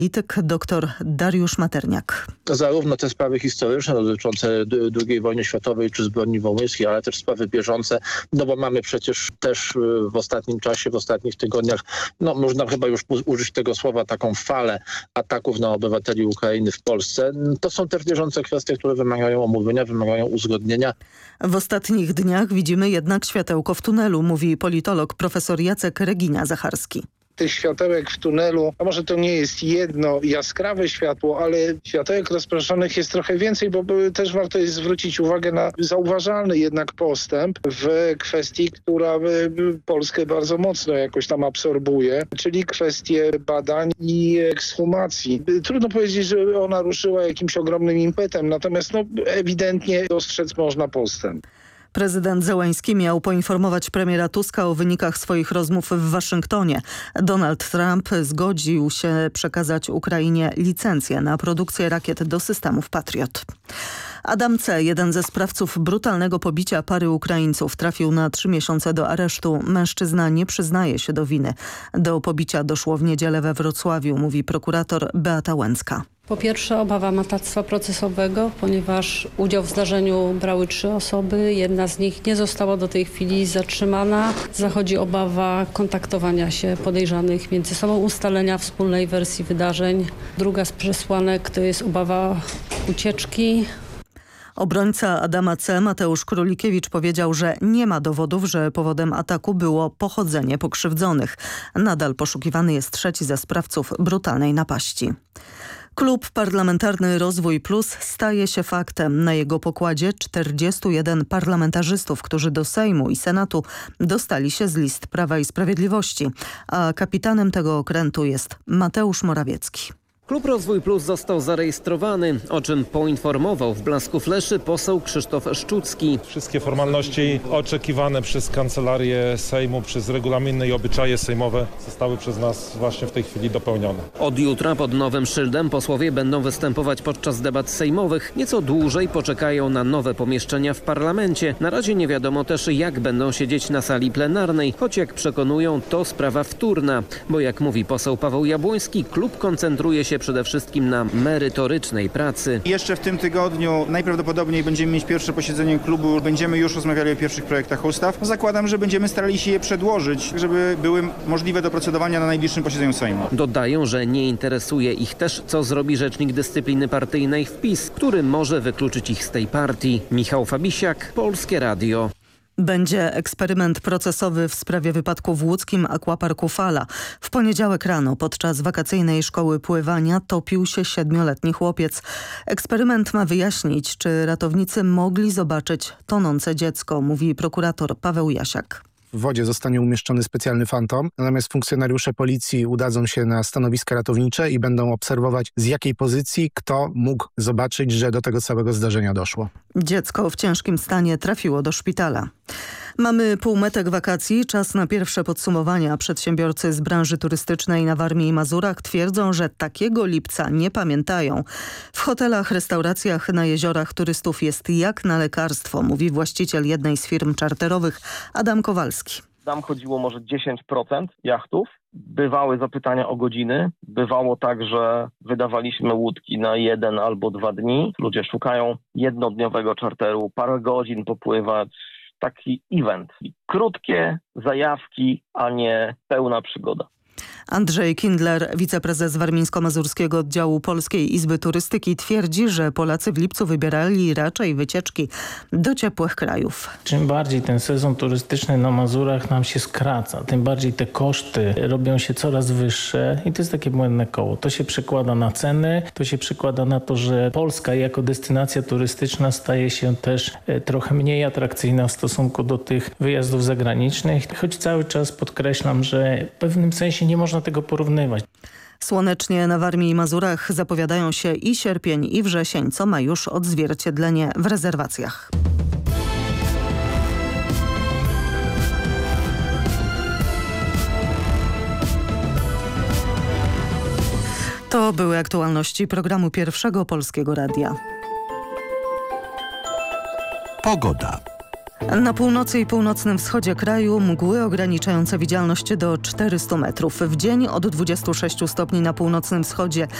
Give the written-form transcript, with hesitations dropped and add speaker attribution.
Speaker 1: Polityk dr Dariusz Materniak.
Speaker 2: Zarówno te sprawy historyczne dotyczące II wojny światowej czy zbrodni wołyńskiej, ale też sprawy bieżące, no bo mamy przecież też w ostatnim czasie, w ostatnich tygodniach, no można chyba już użyć tego słowa, taką falę ataków na obywateli Ukrainy w Polsce. To są też bieżące kwestie, które wymagają omówienia, wymagają uzgodnienia.
Speaker 1: W ostatnich dniach widzimy jednak światełko w tunelu, mówi politolog profesor Jacek Regina-Zacharski.
Speaker 3: Tych światełek w tunelu, a może to nie jest jedno jaskrawe światło, ale światełek rozproszonych jest trochę więcej, bo też warto jest zwrócić uwagę na zauważalny jednak postęp w kwestii, która Polskę bardzo mocno jakoś tam absorbuje, czyli kwestie badań i ekshumacji. Trudno powiedzieć, że ona ruszyła jakimś ogromnym impetem, natomiast ewidentnie dostrzec można postęp.
Speaker 1: Prezydent Zełenski miał poinformować premiera Tuska o wynikach swoich rozmów w Waszyngtonie. Donald Trump zgodził się przekazać Ukrainie licencję na produkcję rakiet do systemów Patriot. Adam C., jeden ze sprawców brutalnego pobicia pary Ukraińców, trafił na 3 miesiące do aresztu. Mężczyzna nie przyznaje się do winy. Do pobicia doszło w niedzielę we Wrocławiu, mówi prokurator Beata Łęcka.
Speaker 4: Po pierwsze obawa matactwa procesowego, ponieważ udział w zdarzeniu brały 3 osoby. Jedna z nich nie została do tej chwili zatrzymana. Zachodzi obawa kontaktowania się podejrzanych między sobą, ustalenia wspólnej wersji wydarzeń. Druga z przesłanek to jest obawa ucieczki.
Speaker 1: Obrońca Adama C., Mateusz Królikiewicz, powiedział, że nie ma dowodów, że powodem ataku było pochodzenie pokrzywdzonych. Nadal poszukiwany jest trzeci ze sprawców brutalnej napaści. Klub Parlamentarny Rozwój Plus staje się faktem. Na jego pokładzie 41 parlamentarzystów, którzy do Sejmu i Senatu dostali się z list Prawa i Sprawiedliwości. A kapitanem tego okrętu jest Mateusz Morawiecki.
Speaker 5: Klub Rozwój Plus został zarejestrowany, o czym poinformował w blasku fleszy poseł Krzysztof Szczucki.
Speaker 6: Wszystkie formalności oczekiwane przez Kancelarię Sejmu, przez regulaminy i obyczaje sejmowe zostały przez nas właśnie w tej chwili dopełnione.
Speaker 5: Od jutra pod nowym szyldem posłowie będą występować podczas debat sejmowych. Nieco dłużej poczekają na nowe pomieszczenia w parlamencie. Na razie nie wiadomo też, jak będą siedzieć na sali plenarnej, choć jak przekonują, to sprawa wtórna. Bo jak mówi poseł Paweł Jabłoński, klub koncentruje się przede wszystkim na merytorycznej pracy.
Speaker 7: Jeszcze w tym tygodniu najprawdopodobniej będziemy mieć pierwsze posiedzenie klubu. Będziemy już rozmawiali o pierwszych projektach ustaw. Zakładam, że będziemy starali się je przedłożyć, żeby były możliwe do procedowania na najbliższym posiedzeniu Sejmu.
Speaker 5: Dodają, że nie interesuje ich też, co zrobi rzecznik dyscypliny partyjnej w PiS, który może wykluczyć ich z tej partii. Michał Fabisiak, Polskie Radio.
Speaker 1: Będzie eksperyment procesowy w sprawie wypadku w łódzkim akwaparku Fala. W poniedziałek rano podczas wakacyjnej szkoły pływania topił się 7-letni chłopiec. Eksperyment ma wyjaśnić, czy ratownicy mogli zobaczyć tonące dziecko, mówi prokurator Paweł Jasiak.
Speaker 8: W wodzie zostanie umieszczony specjalny fantom, natomiast funkcjonariusze policji udadzą się na stanowiska ratownicze i będą obserwować, z jakiej pozycji kto mógł zobaczyć, że do tego całego zdarzenia doszło.
Speaker 1: Dziecko w ciężkim stanie trafiło do szpitala. Mamy półmetek wakacji, czas na pierwsze podsumowania. Przedsiębiorcy z branży turystycznej na Warmii i Mazurach twierdzą, że takiego lipca nie pamiętają. W hotelach, restauracjach, na jeziorach turystów jest jak na lekarstwo, mówi właściciel jednej z firm czarterowych Adam Kowalski.
Speaker 9: Tam chodziło może 10% jachtów. Bywały zapytania o godziny. Bywało tak, że wydawaliśmy łódki na 1 albo 2 dni. Ludzie szukają jednodniowego czarteru, parę godzin popływać. Taki event. Krótkie zajawki, a nie pełna przygoda.
Speaker 1: Andrzej Kindler, wiceprezes Warmińsko-Mazurskiego Oddziału Polskiej Izby Turystyki, twierdzi, że Polacy w lipcu wybierali raczej wycieczki do ciepłych krajów.
Speaker 10: Czym bardziej ten sezon turystyczny na Mazurach nam się skraca, tym bardziej te koszty robią się coraz wyższe i to jest takie błędne koło. To się przekłada na ceny, to się przekłada na to, że Polska jako destynacja turystyczna staje się też trochę mniej atrakcyjna w stosunku do tych wyjazdów zagranicznych, choć cały czas podkreślam, że w pewnym sensie nie można tego porównywać.
Speaker 1: Słonecznie na Warmii i Mazurach zapowiadają się i sierpień, i wrzesień, co ma już odzwierciedlenie w rezerwacjach. To były aktualności programu Pierwszego Polskiego Radia.
Speaker 11: Pogoda.
Speaker 1: Na północy i północnym wschodzie kraju mgły ograniczające widzialność do 400 metrów. W dzień od 26 stopni na północnym wschodzie